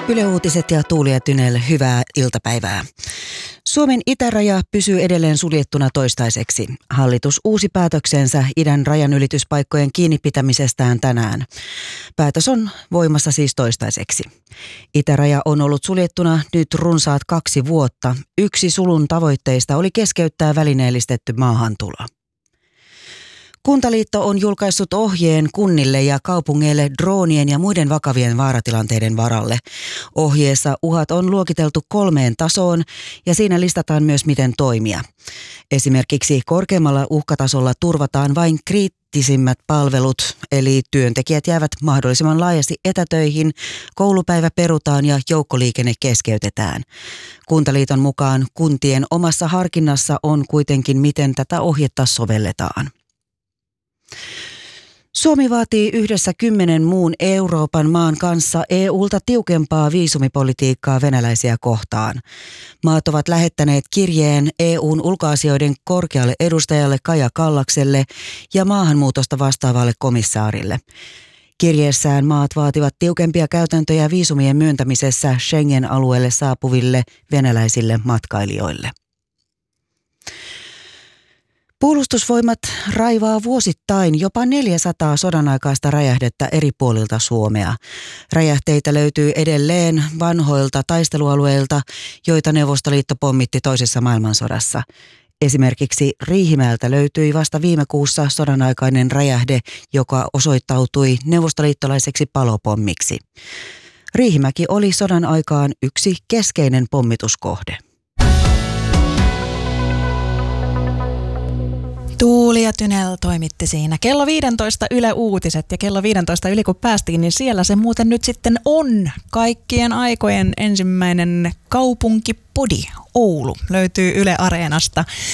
Yle Uutiset ja Tuuli ja Tynell, hyvää iltapäivää. Suomen itäraja pysyy edelleen suljettuna toistaiseksi. Hallitus uusi päätöksensä idän rajanylityspaikkojen kiinnipitämisestään tänään. Päätös on voimassa siis toistaiseksi. Itäraja on ollut suljettuna nyt runsaat 2 vuotta. Yksi sulun tavoitteista oli keskeyttää välineellistetty maahantulo. Kuntaliitto on julkaissut ohjeen kunnille ja kaupungeille droonien ja muiden vakavien vaaratilanteiden varalle. Ohjeessa uhat on luokiteltu 3 tasoon ja siinä listataan myös miten toimia. Esimerkiksi korkeammalla uhkatasolla turvataan vain kriittisimmät palvelut, eli työntekijät jäävät mahdollisimman laajasti etätöihin, koulupäivä perutaan ja joukkoliikenne keskeytetään. Kuntaliiton mukaan kuntien omassa harkinnassa on kuitenkin miten tätä ohjetta sovelletaan. Suomi vaatii yhdessä 10 muun Euroopan maan kanssa EUlta tiukempaa viisumipolitiikkaa venäläisiä kohtaan. Maat ovat lähettäneet kirjeen EUn ulkoasioiden korkealle edustajalle Kaja Kallakselle ja maahanmuutosta vastaavalle komissaarille. Kirjeessään maat vaativat tiukempia käytäntöjä viisumien myöntämisessä Schengen-alueelle saapuville venäläisille matkailijoille. Puolustusvoimat raivaa vuosittain jopa 400 sodanaikaista räjähdettä eri puolilta Suomea. Räjähteitä löytyy edelleen vanhoilta taistelualueilta, joita Neuvostoliitto pommitti toisessa maailmansodassa. Esimerkiksi Riihimäeltä löytyi vasta viime kuussa sodanaikainen räjähde, joka osoittautui neuvostoliittolaiseksi palopommiksi. Riihimäki oli sodan aikaan yksi keskeinen pommituskohde. Tuuli ja Tynell toimitti siinä. Kello 15 Yle Uutiset ja kello 15 yli kun päästiin, niin siellä se muuten nyt sitten on. Kaikkien aikojen ensimmäinen kaupunkipodi Oulu löytyy Yle Areenasta.